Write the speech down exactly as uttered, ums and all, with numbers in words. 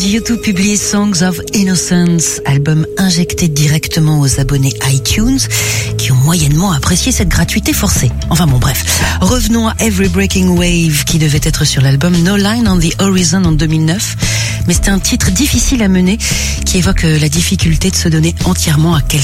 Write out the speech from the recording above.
YouTube publie Songs of Innocence, album injecté directement aux abonnés iTunes qui ont moyennement apprécié cette gratuité forcée. Enfin bon bref, revenons à Every Breaking Wave qui devait être sur l'album No Line on the Horizon en deux mille neuf, mais c'était un titre difficile à mener qui évoque la difficulté de se donner entièrement à quelqu'un.